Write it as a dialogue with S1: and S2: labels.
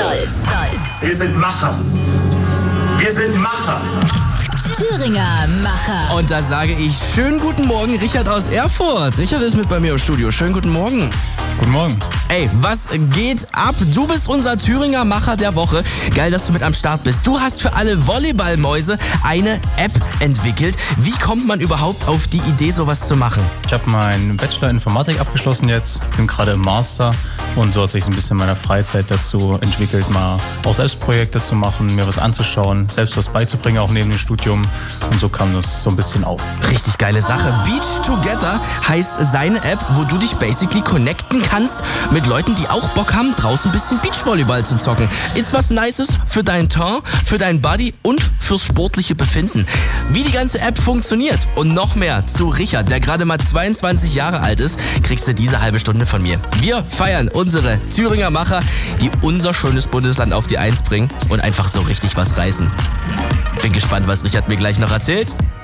S1: Stolz.
S2: Wir sind Macher. Wir sind Macher.
S1: Thüringer Macher.
S3: Und da sage ich schönen guten Morgen, Richard aus Erfurt. Richard ist mit bei mir im Studio. Schönen guten Morgen.
S4: Guten Morgen.
S3: Ey, was geht ab? Du bist unser Thüringer Macher der Woche. Geil, dass du mit am Start bist. Du hast für alle Volleyballmäuse eine App entwickelt. Wie kommt man überhaupt auf die Idee, sowas zu machen?
S4: Ich habe meinen Bachelor in Informatik abgeschlossen jetzt, bin gerade im Master und so hat sich so ein bisschen meine Freizeit dazu entwickelt, mal auch Selbstprojekte zu machen, mir was anzuschauen, selbst was beizubringen, auch neben dem Studium, und so kam das so ein bisschen auf.
S3: Richtig geile Sache. Beach Together heißt seine App, wo du dich basically connecten kannst mit Leuten, die auch Bock haben, draußen ein bisschen Beachvolleyball zu zocken. Ist was Nices für dein Teint, für dein Body und fürs sportliche Befinden. Wie die ganze App funktioniert und noch mehr zu Richard, der gerade mal 22 Jahre alt ist, kriegst du diese halbe Stunde von mir. Wir feiern unsere Thüringer Macher, die unser schönes Bundesland auf die Eins bringen und einfach so richtig was reißen. Bin gespannt, was Richard mir gleich noch erzählt.